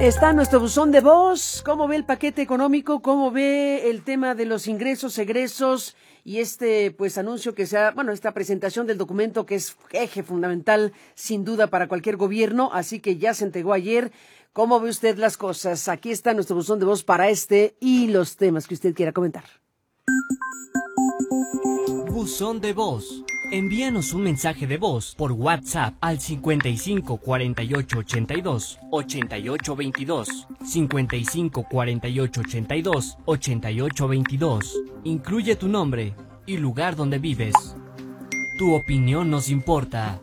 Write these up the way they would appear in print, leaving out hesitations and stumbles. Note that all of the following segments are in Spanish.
Está nuestro buzón de voz. ¿Cómo ve el paquete económico? ¿Cómo ve el tema de los ingresos, egresos y pues anuncio que sea, esta presentación del documento que es eje fundamental sin duda para cualquier gobierno, así que ya se entregó ayer. ¿Cómo ve usted las cosas? Aquí está nuestro buzón de voz para y los temas que usted quiera comentar. Buzón de voz. Envíanos un mensaje de voz por WhatsApp al 55 48 82 88 22, 55 48 82 88 22. Incluye tu nombre y lugar donde vives. Tu opinión nos importa.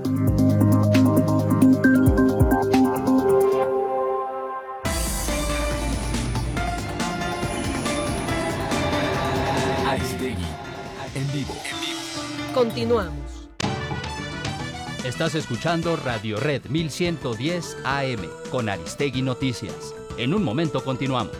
Aristegui, en vivo. Continuamos. Estás escuchando Radio Red 1110 AM con Aristegui Noticias. En un momento continuamos.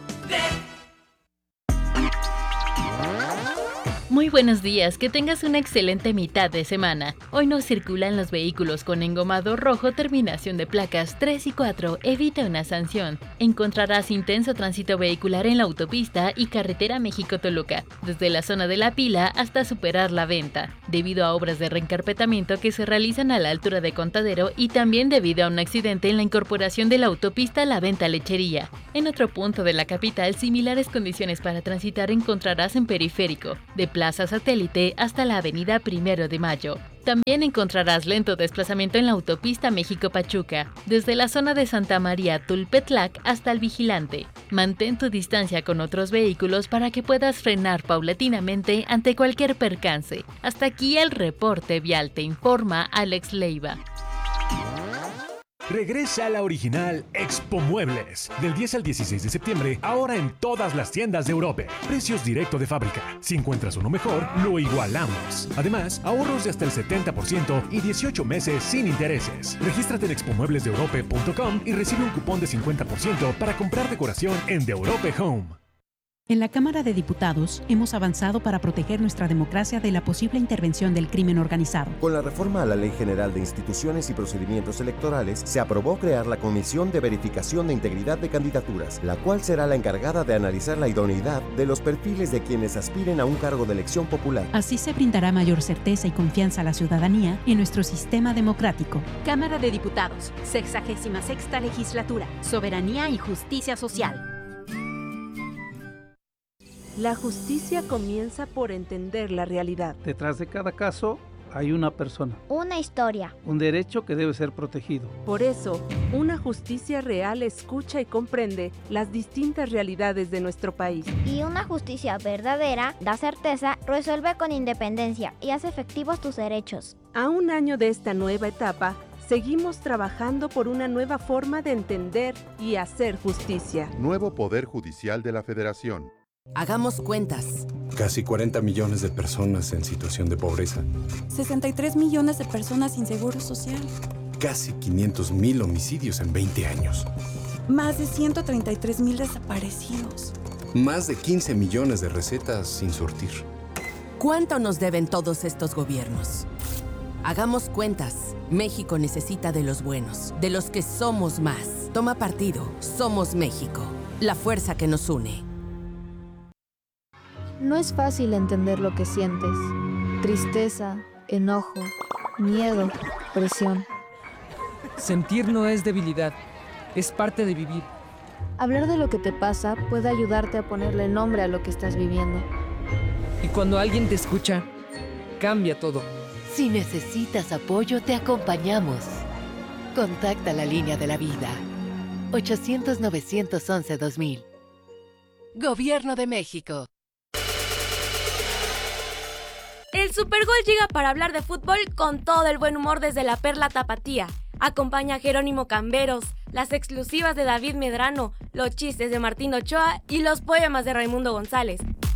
Muy buenos días, que tengas una excelente mitad de semana. Hoy no circulan los vehículos con engomado rojo, terminación de placas 3 y 4, evita una sanción. Encontrarás intenso tránsito vehicular en la autopista y carretera México-Toluca, desde la zona de La Pila hasta superar La Venta, debido a obras de reencarpetamiento que se realizan a la altura de Contadero y también debido a un accidente en la incorporación de la autopista La Venta-Lechería. En otro punto de la capital, similares condiciones para transitar encontrarás en Periférico, de Plaza Satélite hasta la avenida 1 de Mayo. También encontrarás lento desplazamiento en la autopista México-Pachuca, desde la zona de Santa María Tulpetlac hasta el Vigilante. Mantén tu distancia con otros vehículos para que puedas frenar paulatinamente ante cualquier percance. Hasta aquí el reporte vial, te informa Alex Leiva. Regresa a la original Expo Muebles. Del 10 al 16 de septiembre, ahora en todas las tiendas de Europe. Precios directo de fábrica. Si encuentras uno mejor, lo igualamos. Además, ahorros de hasta el 70% y 18 meses sin intereses. Regístrate en expomueblesdeeurope.com y recibe un cupón de 50% para comprar decoración en The Europe Home. En la Cámara de Diputados hemos avanzado para proteger nuestra democracia de la posible intervención del crimen organizado. Con la reforma a la Ley General de Instituciones y Procedimientos Electorales, se aprobó crear la Comisión de Verificación de Integridad de Candidaturas, la cual será la encargada de analizar la idoneidad de los perfiles de quienes aspiren a un cargo de elección popular. Así se brindará mayor certeza y confianza a la ciudadanía en nuestro sistema democrático. Cámara de Diputados, 66ª Legislatura, Soberanía y Justicia Social. La justicia comienza por entender la realidad. Detrás de cada caso hay una persona. Una historia. Un derecho que debe ser protegido. Por eso, una justicia real escucha y comprende las distintas realidades de nuestro país. Y una justicia verdadera da certeza, resuelve con independencia y hace efectivos tus derechos. A un año de esta nueva etapa, seguimos trabajando por una nueva forma de entender y hacer justicia. Nuevo Poder Judicial de la Federación. Hagamos cuentas. Casi 40 millones de personas en situación de pobreza. 63 millones de personas sin seguro social. Casi 500,000 homicidios en 20 años. Más de 133,000 desaparecidos. Más de 15 millones de recetas sin surtir. ¿Cuánto nos deben todos estos gobiernos? Hagamos cuentas. México necesita de los buenos, de los que somos más. Toma partido. Somos México. La fuerza que nos une. No es fácil entender lo que sientes. Tristeza, enojo, miedo, presión. Sentir no es debilidad, es parte de vivir. Hablar de lo que te pasa puede ayudarte a ponerle nombre a lo que estás viviendo. Y cuando alguien te escucha, cambia todo. Si necesitas apoyo, te acompañamos. Contacta la línea de la vida. 800-911-2000. Gobierno de México. El Supergol llega para hablar de fútbol con todo el buen humor desde la Perla Tapatía. Acompaña a Jerónimo Camberos, las exclusivas de David Medrano, los chistes de Martín Ochoa y los poemas de Raimundo González.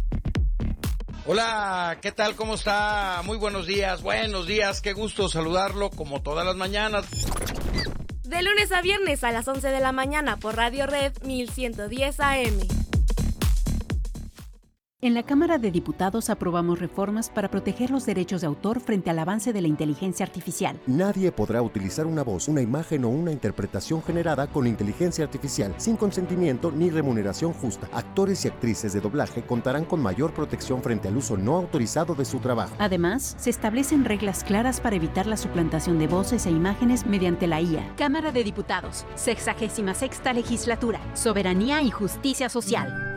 Hola, ¿qué tal? ¿Cómo está? Muy buenos días, qué gusto saludarlo como todas las mañanas. De lunes a viernes a las 11 de la mañana por Radio Red 1110 AM. En la Cámara de Diputados aprobamos reformas para proteger los derechos de autor frente al avance de la inteligencia artificial. Nadie podrá utilizar una voz, una imagen o una interpretación generada con inteligencia artificial sin consentimiento ni remuneración justa. Actores y actrices de doblaje contarán con mayor protección frente al uso no autorizado de su trabajo. Además, se establecen reglas claras para evitar la suplantación de voces e imágenes mediante la IA. Cámara de Diputados, 66ª Legislatura, Soberanía y Justicia Social.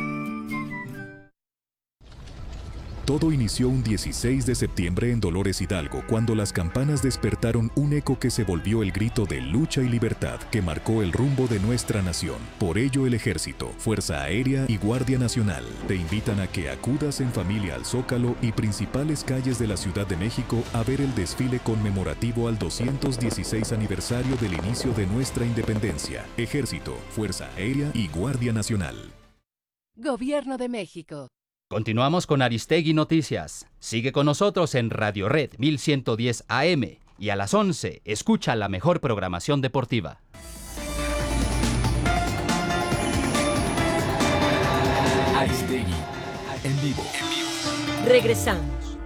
Todo inició un 16 de septiembre en Dolores Hidalgo, cuando las campanas despertaron un eco que se volvió el grito de lucha y libertad que marcó el rumbo de nuestra nación. Por ello, el Ejército, Fuerza Aérea y Guardia Nacional te invitan a que acudas en familia al Zócalo y principales calles de la Ciudad de México a ver el desfile conmemorativo al 216 aniversario del inicio de nuestra independencia. Ejército, Fuerza Aérea y Guardia Nacional. Gobierno de México. Continuamos con Aristegui Noticias. Sigue con nosotros en Radio Red 1110 AM y a las 11 escucha la mejor programación deportiva. Aristegui, en vivo. Regresamos.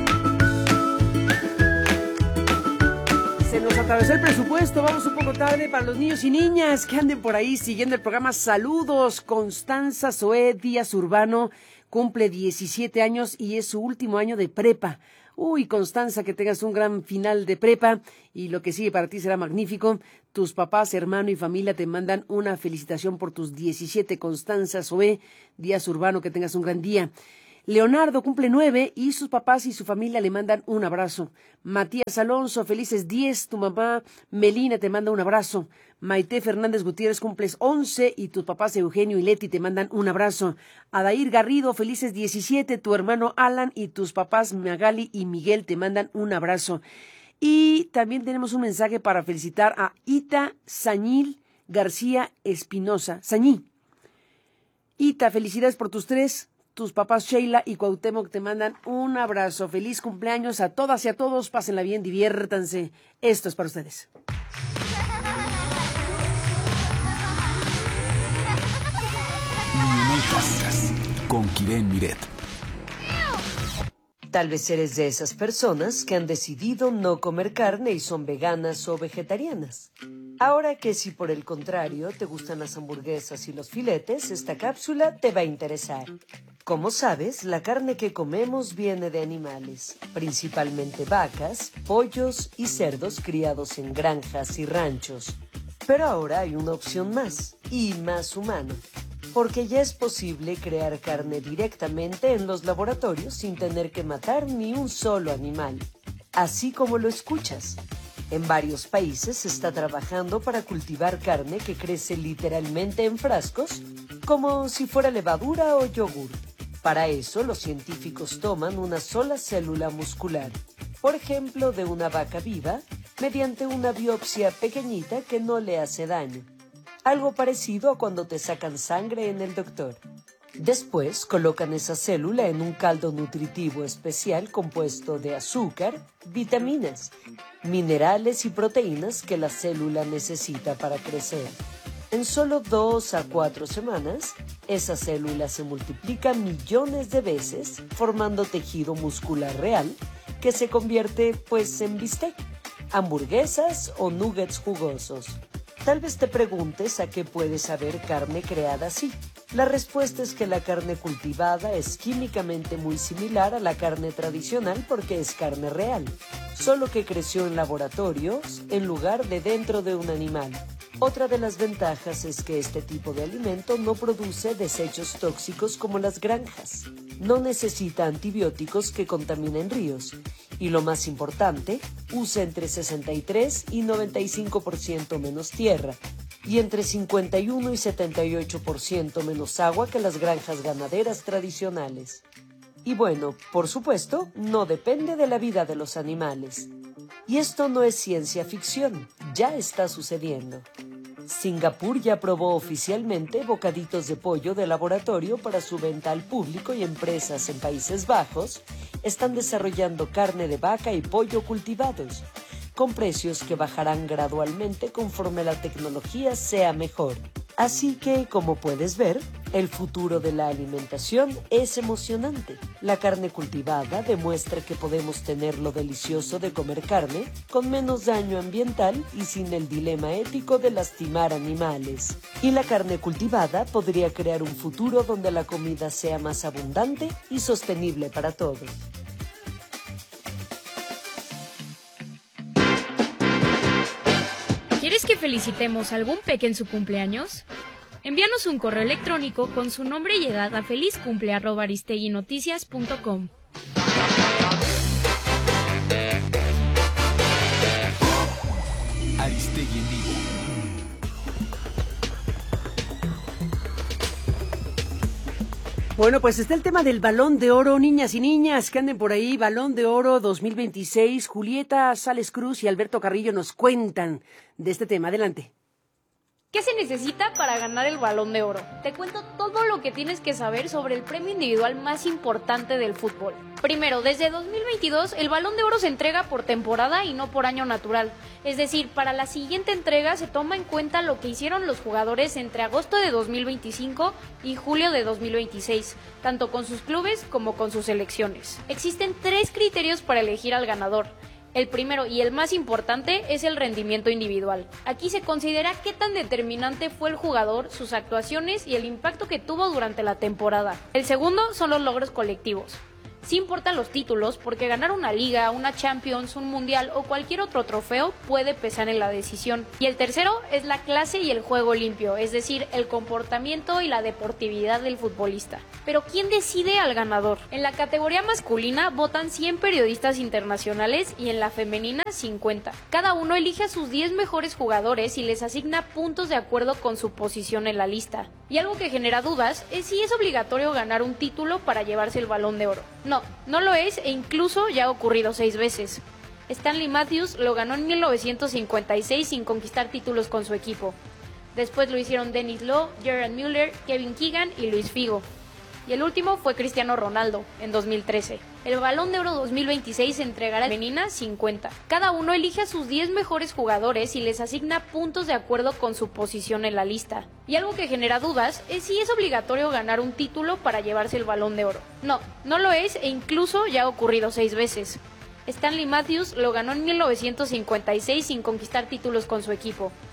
Se nos atravesó el presupuesto, vamos un poco tarde para los niños y niñas que anden por ahí siguiendo el programa. Saludos, Constanza Zoé Díaz Urbano. Cumple 17 años y es su último año de prepa. Uy, Constanza, que tengas un gran final de prepa y lo que sigue para ti será magnífico. Tus papás, hermano y familia te mandan una felicitación por tus 17, Constanza Zoé Díaz Urbano, que tengas un gran día. Leonardo cumple 9 y sus papás y su familia le mandan un abrazo. Matías Alonso, felices 10, tu mamá Melina te manda un abrazo. Maite Fernández Gutiérrez, cumples 11 y tus papás Eugenio y Leti te mandan un abrazo. Adair Garrido, felices 17, tu hermano Alan y tus papás Magali y Miguel te mandan un abrazo. Y también tenemos un mensaje para felicitar a Ita Sañil García Espinosa. Sañí. Ita, felicidades por tus 3. Tus papás Sheila y Cuauhtémoc te mandan un abrazo. Feliz cumpleaños a todas y a todos. Pásenla bien, diviértanse. Esto es para ustedes. Minutas con Kiren Miret. Tal vez eres de esas personas que han decidido no comer carne y son veganas o vegetarianas. Ahora que si por el contrario te gustan las hamburguesas y los filetes, esta cápsula te va a interesar. Como sabes, la carne que comemos viene de animales, principalmente vacas, pollos y cerdos criados en granjas y ranchos. Pero ahora hay una opción más, y más humana, porque ya es posible crear carne directamente en los laboratorios sin tener que matar ni un solo animal, así como lo escuchas. En varios países se está trabajando para cultivar carne que crece literalmente en frascos, como si fuera levadura o yogur. Para eso, los científicos toman una sola célula muscular, por ejemplo, de una vaca viva, mediante una biopsia pequeñita que no le hace daño. Algo parecido a cuando te sacan sangre en el doctor. Después colocan esa célula en un caldo nutritivo especial compuesto de azúcar, vitaminas, minerales y proteínas que la célula necesita para crecer. En solo 2 a 4 semanas, esa célula se multiplica millones de veces, formando tejido muscular real que se convierte, pues, en bistec, hamburguesas o nuggets jugosos. Tal vez te preguntes a qué puede saber carne creada así. La respuesta es que la carne cultivada es químicamente muy similar a la carne tradicional porque es carne real, solo que creció en laboratorios en lugar de dentro de un animal. Otra de las ventajas es que este tipo de alimento no produce desechos tóxicos como las granjas. No necesita antibióticos que contaminen ríos. Y lo más importante, usa entre 63 y 95% menos tierra y entre 51 y 78% menos agua que las granjas ganaderas tradicionales. Y bueno, por supuesto, no depende de la vida de los animales. Y esto no es ciencia ficción, ya está sucediendo. Singapur ya aprobó oficialmente bocaditos de pollo de laboratorio para su venta al público y empresas en Países Bajos están desarrollando carne de vaca y pollo cultivados, con precios que bajarán gradualmente conforme la tecnología sea mejor. Así que, como puedes ver, el futuro de la alimentación es emocionante. La carne cultivada demuestra que podemos tener lo delicioso de comer carne con menos daño ambiental y sin el dilema ético de lastimar animales. Y la carne cultivada podría crear un futuro donde la comida sea más abundante y sostenible para todos. ¿Quieres que felicitemos a algún peque en su cumpleaños? Envíanos un correo electrónico con su nombre y edad a felizcumple@aristeguinoticias.com. Aristegui en vivo. Bueno, pues está el tema del Balón de Oro, niñas y niñas que anden por ahí, Balón de Oro 2026. Julieta Sales Cruz y Alberto Carrillo nos cuentan de este tema. Adelante. ¿Qué se necesita para ganar el Balón de Oro? Te cuento todo lo que tienes que saber sobre el premio individual más importante del fútbol. Primero, desde 2022 el Balón de Oro se entrega por temporada y no por año natural. Es decir, para la siguiente entrega se toma en cuenta lo que hicieron los jugadores entre agosto de 2025 y julio de 2026, tanto con sus clubes como con sus selecciones. Existen 3 criterios para elegir al ganador. El primero y el más importante es el rendimiento individual. Aquí se considera qué tan determinante fue el jugador, sus actuaciones y el impacto que tuvo durante la temporada. El segundo son los logros colectivos. Sí importan los títulos porque ganar una liga, una Champions, un mundial o cualquier otro trofeo puede pesar en la decisión. Y el tercero es la clase y el juego limpio, es decir, el comportamiento y la deportividad del futbolista. Pero ¿quién decide al ganador? En la categoría masculina votan 100 periodistas internacionales y en la femenina 50. Cada uno elige a sus 10 mejores jugadores y les asigna puntos de acuerdo con su posición en la lista. Y algo que genera dudas es si es obligatorio ganar un título para llevarse el Balón de Oro. No lo es e incluso ya ha ocurrido 6 veces. Stanley Matthews lo ganó en 1956 sin conquistar títulos con su equipo. Después lo hicieron Dennis Law, Gerard Müller, Kevin Keegan y Luis Figo. Y el último fue Cristiano Ronaldo, en 2013. El Balón de Oro 2026 se entregará a la femenina 50. Cada uno elige a sus 10 mejores jugadores y les asigna puntos de acuerdo con su posición en la lista. Y algo que genera dudas es si es obligatorio ganar un título para llevarse el Balón de Oro. No lo es e incluso ya ha ocurrido 6 veces. Stanley Matthews lo ganó en 1956 sin conquistar títulos con su equipo.